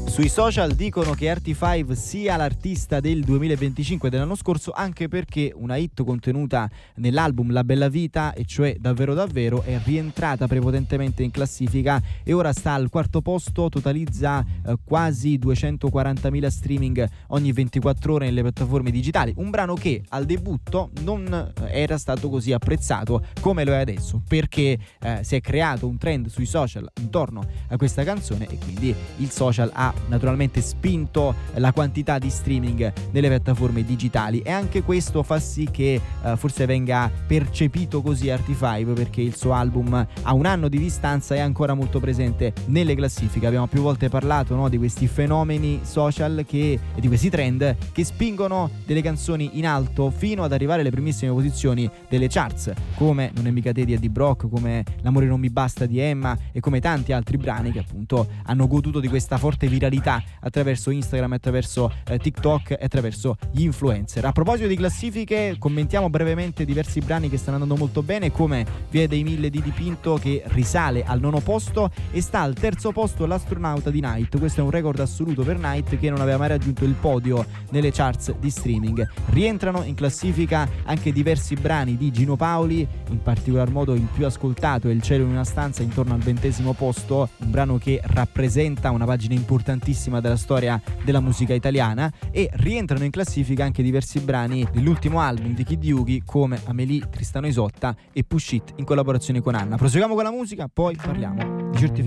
Sui social dicono che Arty5 sia l'artista del 2025 dell'anno scorso, anche perché una hit contenuta nell'album La Bella Vita, e cioè Davvero Davvero, è rientrata prepotentemente in classifica e ora sta al quarto posto, totalizza quasi 240.000 streaming ogni 24 ore nelle piattaforme digitali. Un brano che al debutto non era stato così apprezzato come lo è adesso, perché si è creato un trend sui social intorno a questa canzone e quindi il social ha naturalmente spinto la quantità di streaming nelle piattaforme digitali, e anche questo fa sì che forse venga percepito così Arty5, perché il suo album a un anno di distanza è ancora molto presente nelle classifiche. Abbiamo più volte parlato, no, di questi fenomeni social e di questi trend che spingono delle canzoni in alto fino ad arrivare alle primissime posizioni delle charts, come Non è mica te di Eddie Brock, come L'amore non mi basta di Emma e come tanti altri brani che appunto hanno goduto di questa forte viralità attraverso Instagram, attraverso TikTok e attraverso gli influencer. A proposito di classifiche, commentiamo brevemente diversi brani che stanno andando molto bene, come Via dei Mille di Dipinto, che risale al 9° posto, e sta al 3° posto L'astronauta di Night. Questo è un record assoluto per Night, che non aveva mai raggiunto il podio nelle charts di streaming. Rientrano in classifica anche diversi brani di Gino Paoli, in particolar modo il più ascoltato è Il cielo in una stanza, intorno al 20° posto, un brano che rappresenta una pagina importantissima della storia della musica italiana. E rientrano in classifica anche diversi brani dell'ultimo album di Kid Yugi, come Amélie, Tristano Isotta e Push It in collaborazione con Anna. Proseguiamo con la musica, poi parliamo di certificazioni.